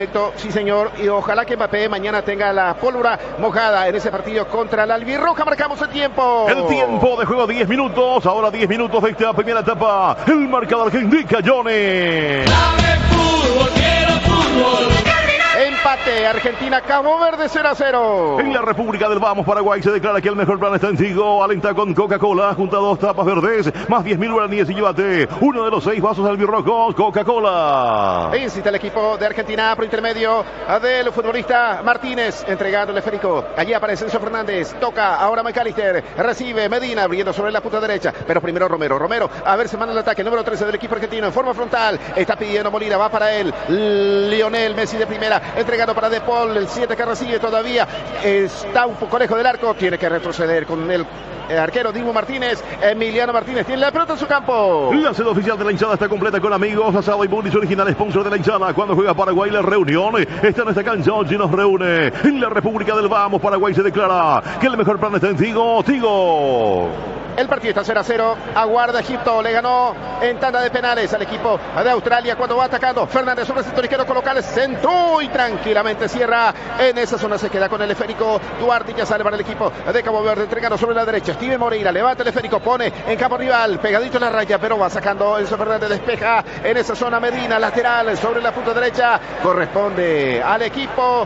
Sí, señor, y ojalá que Mbappé mañana tenga la pólvora mojada en ese partido contra la albirroja. Marcamos el tiempo. El tiempo de juego 10 minutos, ahora 10 minutos de esta primera etapa. El marcador que indica Johnny. Dame fútbol, quiero fútbol. Empate, Argentina, Cabo Verde 0-0. En la República del Vamos, Paraguay, se declara que el mejor plan está en Tigo. Alenta con Coca-Cola, junto a 2 tapas verdes, más 10.000 guaraníes y llévate uno de los 6 vasos albirrojos Coca-Cola. Incita el equipo de Argentina por intermedio del futbolista Martínez, entregando el esférico. Allí aparece Enzo Fernández, toca ahora McAllister, recibe Medina, abriendo sobre la punta derecha, pero primero Romero, a ver, se manda el ataque, número 13 del equipo argentino, en forma frontal, está pidiendo Molina, va para él, Lionel Messi de primera, entregando para De Paul, el 7 que recibe todavía, está un poco lejos del arco, tiene que retroceder con el arquero Dibu Martínez. Emiliano Martínez tiene la pelota en su campo. La sede oficial de la hinchada está completa con amigos. Asado y Bullis, original sponsor de la hinchada. Cuando juega Paraguay, la reunión está en esta cancha. Hoy nos reúne en la República del Vamos. Paraguay se declara que el mejor plan está en Tigo. El partido está 0-0, aguarda Egipto, le ganó en tanda de penales al equipo de Australia cuando va atacando. Fernández sobre el sector izquierdo con locales, centro y tranquilamente cierra. En esa zona se queda con el esférico. Duarte ya sale para el equipo de Cabo Verde, entregando sobre la derecha. Steven Moreira levanta el esférico, pone en campo rival, pegadito en la raya, pero va sacando Enzo Fernández, despeja en esa zona Medina, lateral sobre la punta derecha. Corresponde al equipo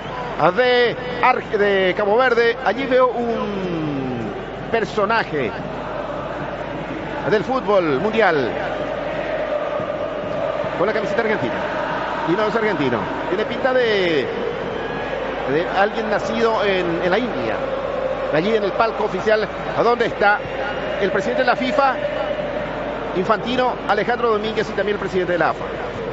de Cabo Verde. Allí veo un personaje del fútbol mundial con la camiseta argentina, y no es argentino, tiene pinta de alguien nacido en la India. Allí en el palco oficial, a donde está el presidente de la FIFA, Infantino, Alejandro Domínguez, y también el presidente de la AFA.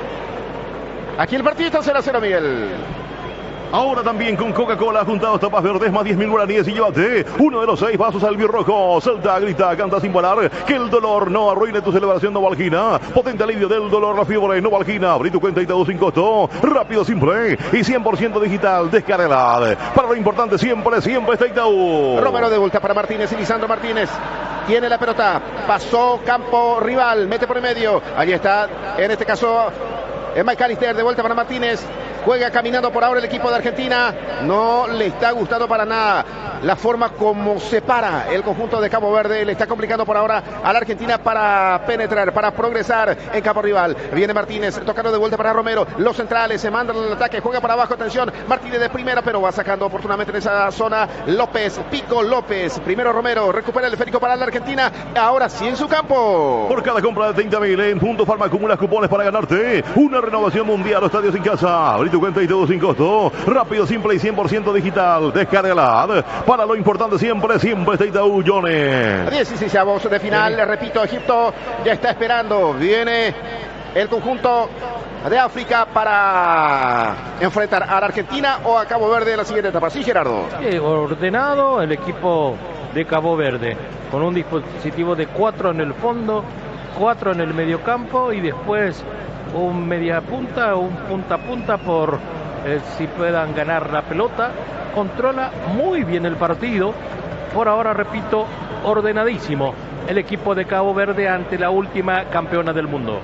Aquí el partido está 0-0, Miguel. Ahora también con Coca-Cola, junto a 2 tapas verdes, más 10.000 guaraníes y llévate uno de los 6 vasos albirrojos. Salta, grita, canta sin parar, que el dolor no arruine tu celebración Novalgina. Potente alivio del dolor, la fiebre Novalgina. Abrí tu cuenta Itaú sin costo, rápido, simple y 100% digital. Descárgala. Para lo importante siempre está Itaú. Romero de vuelta para Martínez y Lisandro Martínez. Tiene la pelota, pasó campo rival, mete por el medio. Allí está, en este caso, McAllister de vuelta para Martínez. Juega caminando por ahora el equipo de Argentina. No le está gustando para nada la forma como se para el conjunto de Cabo Verde. Le está complicando por ahora a la Argentina para penetrar, para progresar en campo rival. Viene Martínez, tocando de vuelta para Romero. Los centrales se mandan al ataque, juega para abajo, atención. Martínez de primera, pero va sacando oportunamente en esa zona López, Pico López. Primero Romero, recupera el esférico para la Argentina. Ahora sí en su campo. Por cada compra de 30.000 en Punto Farma acumulas cupones para ganarte una renovación mundial o estadios en casa. Tu cuenta y todo sin costo, rápido, simple y 100% digital. Descárgala. Para lo importante siempre está Itaú, Johnny. 16avos de final, le repito, Egipto ya está esperando. Viene el conjunto de África para enfrentar a la Argentina o a Cabo Verde en la siguiente etapa. Sí, Gerardo. Ordenado el equipo de Cabo Verde, con un dispositivo de 4 en el fondo, 4 en el mediocampo y después un media punta, un punta a punta por si puedan ganar la pelota. Controla muy bien el partido. Por ahora, repito, ordenadísimo el equipo de Cabo Verde ante la última campeona del mundo.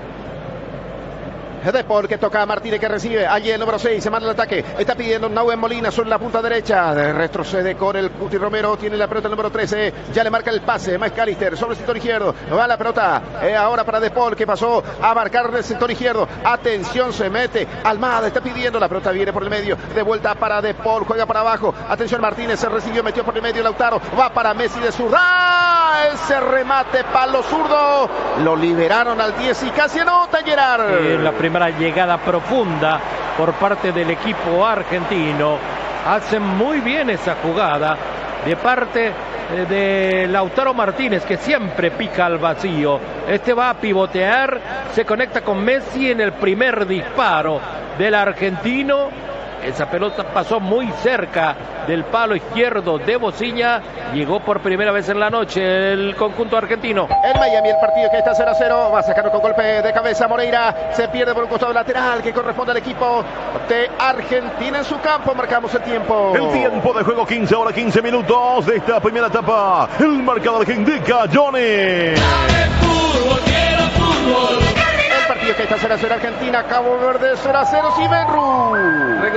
De Paul que toca a Martínez, que recibe. Allí el número 6 se manda el ataque. Está pidiendo Nahuel Molina sobre la punta derecha. Retrocede con el Cuti Romero. Tiene la pelota el número 13. Ya le marca el pase. McAllister sobre el sector izquierdo. Va la pelota ahora para De Paul, que pasó a marcar el sector izquierdo. Atención, se mete. Almada está pidiendo. La pelota viene por el medio. De vuelta para De Paul. Juega para abajo. Atención, Martínez se recibió. Metió por el medio Lautaro. Va para Messi de zurda. Ese remate palo zurdo. Lo liberaron al 10 y casi anota Gerard. La primera llegada profunda por parte del equipo argentino. Hacen muy bien esa jugada de parte de Lautaro Martínez, que siempre pica al vacío. Este va a pivotear, se conecta con Messi en el primer disparo del argentino. Esa pelota pasó muy cerca del palo izquierdo de Bocilla. Llegó por primera vez en la noche el conjunto argentino. En Miami el partido que está 0-0. Va a sacarlo con golpe de cabeza Moreira. Se pierde por un costado lateral que corresponde al equipo de Argentina en su campo. Marcamos el tiempo. El tiempo de juego 15 horas 15 minutos de esta primera etapa. El marcador que indica Johnny. Dame fútbol, quiero fútbol. El partido medio, que está 0-0 Argentina, Cabo Verde 0-0, Sibenru.